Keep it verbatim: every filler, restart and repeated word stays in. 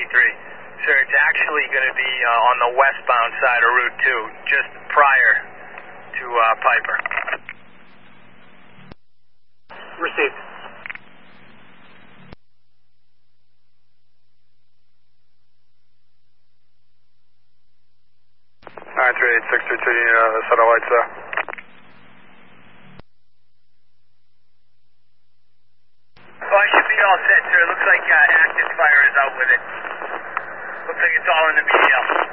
three. Sir, it's actually going to be uh, on the westbound side of Route two, just prior to uh, Piper. Received. nine three eight six three two, uh, set of lights there. Oh, I should be all set, sir. Looks like uh, active fire is out with it. Looks like it's all in the B D L.